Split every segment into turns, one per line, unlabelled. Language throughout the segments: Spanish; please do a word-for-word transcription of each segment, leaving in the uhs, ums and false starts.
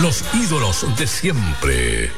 los ídolos de siempre.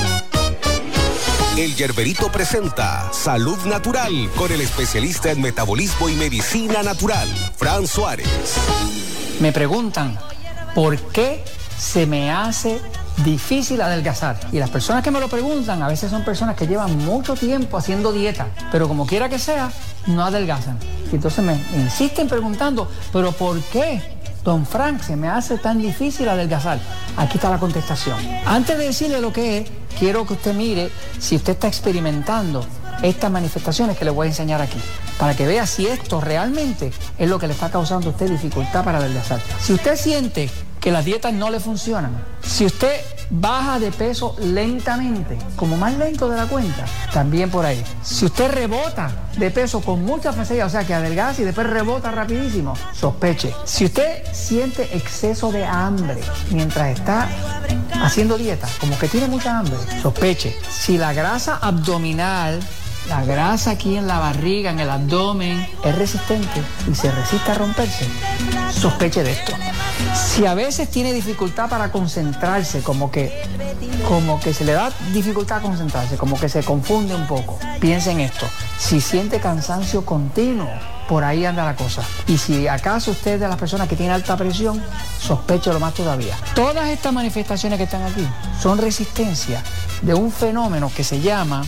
El Yerberito presenta Salud Natural con el especialista en metabolismo y medicina natural, Fran Suárez.
Me preguntan, ¿por qué se me hace difícil adelgazar? Y las personas que me lo preguntan a veces son personas que llevan mucho tiempo haciendo dieta, pero como quiera que sea, no adelgazan. Y entonces me insisten preguntando, ¿pero por qué, don Frank, se me hace tan difícil adelgazar? Aquí está la contestación. Antes de decirle lo que es, quiero que usted mire si usted está experimentando estas manifestaciones que le voy a enseñar aquí, para que vea si esto realmente es lo que le está causando a usted dificultad para adelgazar. Si usted siente que las dietas no le funcionan, si usted baja de peso lentamente, como más lento de la cuenta, también por ahí. Si usted rebota de peso con mucha facilidad, o sea que adelgaza y después rebota rapidísimo, sospeche. Si usted siente exceso de hambre mientras está haciendo dieta, como que tiene mucha hambre, sospeche. Si la grasa abdominal, la grasa aquí en la barriga, en el abdomen, es resistente y se resiste a romperse, sospeche de esto. Si a veces tiene dificultad para concentrarse, como que, como que se le da dificultad a concentrarse, como que se confunde un poco, piense en esto. Si siente cansancio continuo, por ahí anda la cosa. Y si acaso usted es de las personas que tiene alta presión, sospeche lo más todavía. Todas estas manifestaciones que están aquí son resistencia de un fenómeno que se llama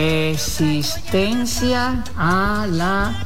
resistencia a la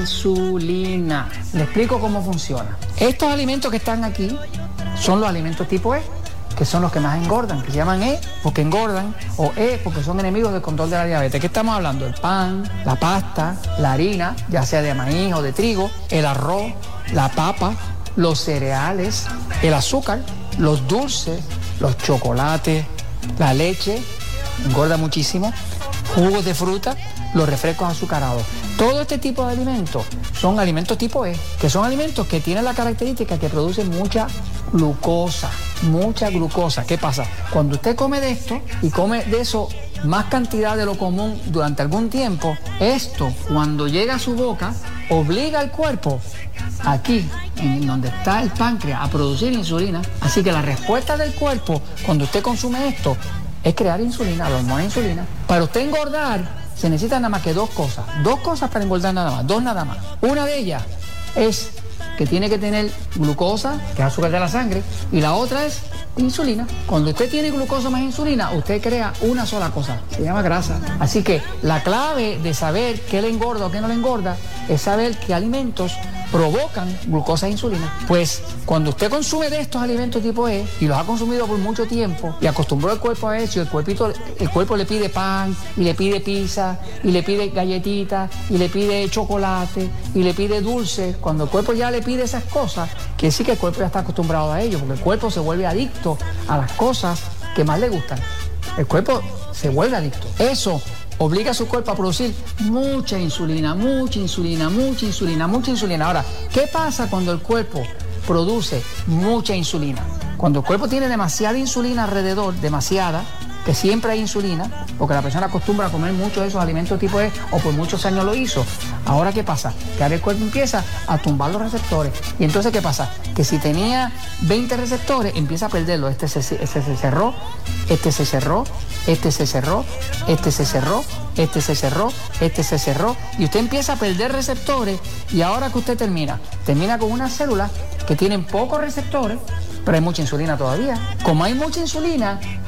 insulina. Le explico cómo funciona. Estos alimentos que están aquí son los alimentos tipo E, que son los que más engordan, que se llaman E porque engordan, o E porque son enemigos del control de la diabetes. ¿Qué estamos hablando? El pan, la pasta, la harina, ya sea de maíz o de trigo, el arroz, la papa, los cereales, el azúcar, los dulces, los chocolates, la leche, engorda muchísimo, jugos de fruta, los refrescos azucarados. Todo este tipo de alimentos son alimentos tipo E, que son alimentos que tienen la característica que producen mucha glucosa, mucha glucosa. ¿Qué pasa? Cuando usted come de esto y come de eso más cantidad de lo común durante algún tiempo, esto cuando llega a su boca obliga al cuerpo aquí, en donde está el páncreas, a producir insulina. Así que la respuesta del cuerpo cuando usted consume esto es crear insulina, la hormona insulina. Para usted engordar se necesitan nada más que dos cosas. Dos cosas para engordar nada más, dos nada más. Una de ellas es que tiene que tener glucosa, que es azúcar de la sangre, y la otra es insulina. Cuando usted tiene glucosa más insulina, usted crea una sola cosa, se llama grasa. Así que la clave de saber qué le engorda o qué no le engorda es saber qué alimentos provocan glucosa e insulina. Pues cuando usted consume de estos alimentos tipo E y los ha consumido por mucho tiempo y acostumbró el cuerpo a eso, y el cuerpito, el cuerpo le pide pan y le pide pizza y le pide galletitas y le pide chocolate y le pide dulce, cuando el cuerpo ya le pide esas cosas, quiere decir que el cuerpo ya está acostumbrado a ello, porque el cuerpo se vuelve adicto a las cosas que más le gustan. El cuerpo se vuelve adicto. Eso obliga a su cuerpo a producir mucha insulina, mucha insulina, mucha insulina, mucha insulina. Ahora, ¿qué pasa cuando el cuerpo produce mucha insulina? Cuando el cuerpo tiene demasiada insulina alrededor, demasiada, que siempre hay insulina, porque la persona acostumbra a comer muchos de esos alimentos tipo E, o por muchos años lo hizo. Ahora, ¿qué pasa? Que ahora el cuerpo empieza a tumbar los receptores. Y entonces, ¿qué pasa? Que si tenía veinte receptores, empieza a perderlos. Este se, este se cerró, este se cerró, este se cerró, este se cerró, este se cerró, este se cerró. Y usted empieza a perder receptores. Y ahora que usted termina, termina con unas células que tienen pocos receptores, pero hay mucha insulina todavía. Como hay mucha insulina,